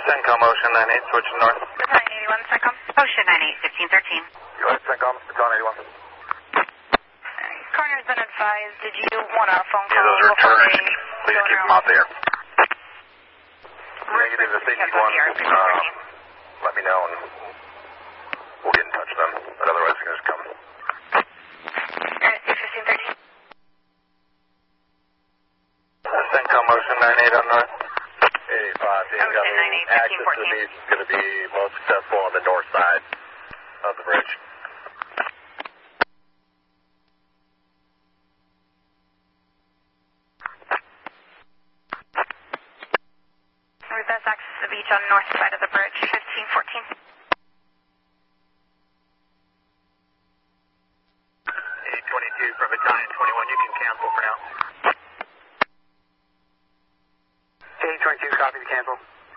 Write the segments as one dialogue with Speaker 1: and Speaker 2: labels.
Speaker 1: CENTCOM, Ocean 98, switching north.
Speaker 2: Baton 81, CENTCOM. Ocean 98, 1513.
Speaker 1: Go ahead, CENTCOM, Baton 81.
Speaker 2: Coroner's been advised. Did you want a phone call?
Speaker 1: Yeah, those are
Speaker 2: before
Speaker 1: returned.
Speaker 2: they
Speaker 1: Please
Speaker 2: go
Speaker 1: keep
Speaker 2: around?
Speaker 1: them out there. Negative, if they need one, let me know and we'll get in touch with them. But otherwise, we can just come.
Speaker 2: Alright, 1513.
Speaker 1: CENTCOM, Ocean 98 on north. 85,
Speaker 2: Ocean 98,
Speaker 1: access to the meet is going to be most successful on the north side of the bridge.
Speaker 2: Best access to the beach on north side of the bridge, 1514.
Speaker 1: 822 from Battalion 21, you can cancel for now. 822, copy the cancel.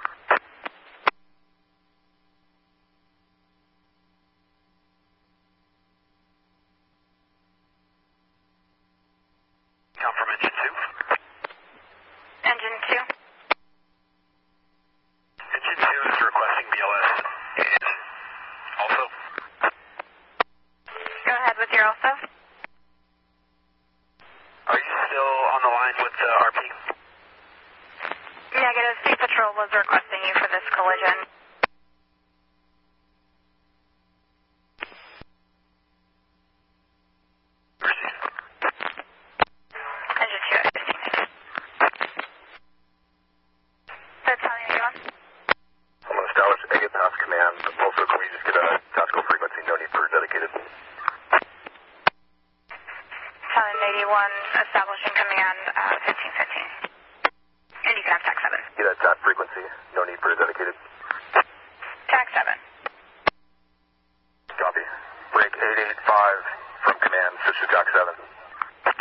Speaker 1: Come from engine 2.
Speaker 2: Engine 2.
Speaker 1: Engine 2 is requesting BLS and also.
Speaker 2: Go ahead with your also.
Speaker 1: Are you still on the line with RP?
Speaker 2: Negative. State Patrol was requesting you for this collision. Engine 2 at 15. Battalion 81.
Speaker 1: I'm going to establish Agate Pass Command. Also, can we just get a tactical frequency? No need for dedicated.
Speaker 2: Battalion 81 establishing command 1515. And you can have TAC 7.
Speaker 1: Get a TAC frequency. No need for a dedicated.
Speaker 2: TAC 7.
Speaker 1: Copy. Break 885 from command. Switch to TAC 7.